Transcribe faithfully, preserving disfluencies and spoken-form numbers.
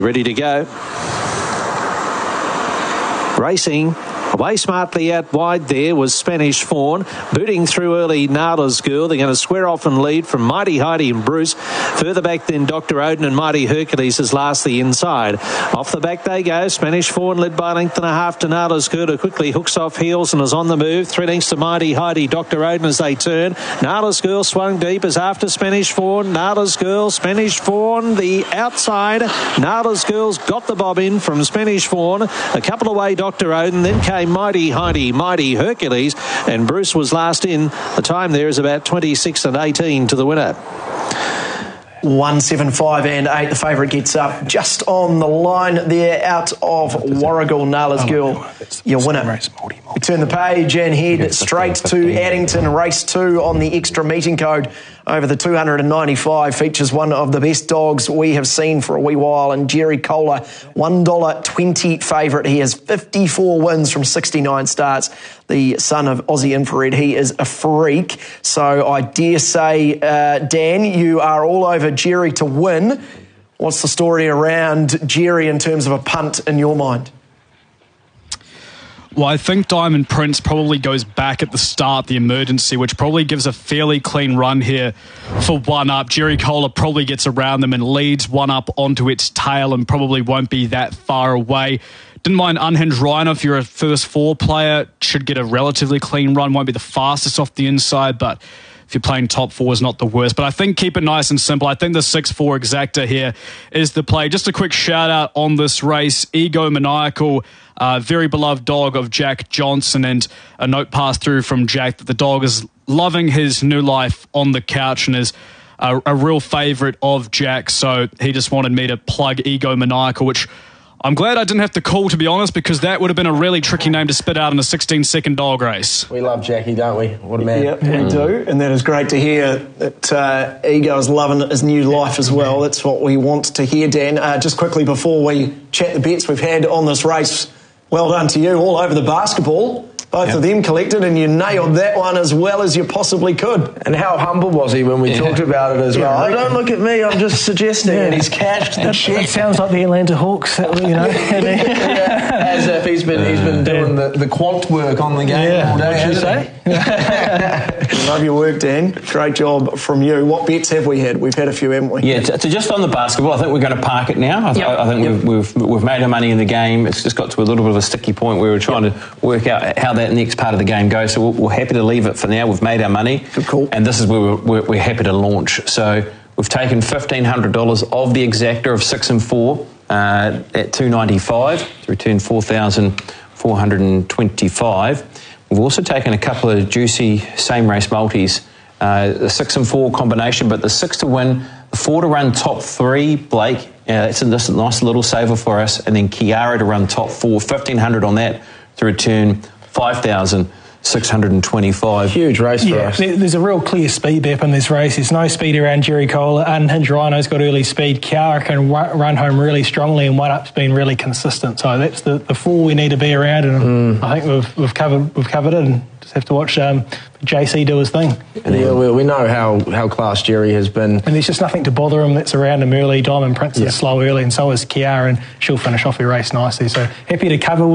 Ready to go. Racing. Away smartly out wide there was Spanish Fawn. Booting through early Nala's Girl. They're going to square off and lead from Mighty Heidi and Bruce. Further back then Doctor Odin and Mighty Hercules is last the inside. Off the back they go. Spanish Fawn led by a length and a half to Nala's Girl, who quickly hooks off heels and is on the move. Three lengths to Mighty Heidi. Doctor Odin as they turn. Nala's Girl swung deep as after Spanish Fawn. Nala's Girl, Spanish Fawn, the outside. Nala's Girl's got the bob in from Spanish Fawn. A couple away Doctor Odin. Then came Mighty Heidi, Mighty Hercules, and Bruce was last in. The time there is about twenty-six and eighteen to the winner. one seven five and eight. The favourite gets up just on the line there out of Warragul. Nala's Girl, your winner. We turn the page and head straight to Addington. Race two on the extra meeting code. Over the two hundred ninety-five features one of the best dogs we have seen for a wee while, and Jerry Kohler, one dollar twenty favourite. He has fifty-four wins from sixty-nine starts. The son of Aussie Infrared, he is a freak. So I dare say, uh, Dan, you are all over Jerry to win. What's the story around Jerry in terms of a punt in your mind? Well, I think Diamond Prince probably goes back at the start, the emergency, which probably gives a fairly clean run here for one up. Jerry Kohler probably gets around them and leads one up onto its tail and probably won't be that far away. Didn't mind Unhinged Rhino if you're a first four player. Should get a relatively clean run. Won't be the fastest off the inside, but if you're playing top four is not the worst. But I think keep it nice and simple. I think the six four Exacta here is the play. Just a quick shout out on this race. Ego Maniacal, uh, very beloved dog of Jack Johnson, and a note passed through from Jack that the dog is loving his new life on the couch and is a, a real favourite of Jack. So he just wanted me to plug Ego Maniacal, which I'm glad I didn't have to call, to be honest, because that would have been a really tricky name to spit out in a sixteen-second dog race. We love Jackie, don't we? What a man. Yep, we do, and that is great to hear that uh, Ego is loving his new life as well. That's what we want to hear, Dan. Uh, just quickly before we chat the bets we've had on this race, well done to you, all over the basketball. Both yep. of them collected, and you nailed that one as well as you possibly could. And how humble was he when we yeah. talked about it as yeah, well? Oh, don't look at me, I'm just suggesting. Yeah. And he's cashed the check. It sounds like the Atlanta Hawks, you know. yeah, as if he's been he's been doing the, the quant work on the game yeah. all day. What'd you say? Love your work, Dan. Great job from you. What bets have we had? We've had a few, haven't we? Yeah, so just on the basketball, I think we're going to park it now. I, th- yep. I think yep. we've, we've we've made our money in the game. It's just got to a little bit of a sticky point where we're trying yep. to work out how that next part of the game go, so we're, we're happy to leave it for now. We've made our money. Good call. And this is where we're, we're, we're happy to launch. So we've taken fifteen hundred dollars of the Exacta of six and four uh, at two ninety-five to return four thousand four hundred twenty-five. We've also taken a couple of juicy same race multis, uh, the six and four combination, but the six to win, the four to run top three, Blake. Uh, it's a nice little saver for us, and then Kiara to run top four, fifteen hundred on that to return five thousand six hundred twenty-five. Huge race for yeah, us. There's a real clear speed map in this race. There's no speed around Jerry Kohler. Unhinged Rhino's got early speed. Kiara can run home really strongly, and One Up's been really consistent. So that's the, the four we need to be around, and mm. I think we've we've covered we've covered it, and just have to watch um, J C do his thing. And yeah, we, we know how, how class Jerry has been. And there's just nothing to bother him that's around him early. Diamond Prince is yeah. slow early, and so is Kiara, and she'll finish off her race nicely. So happy to cover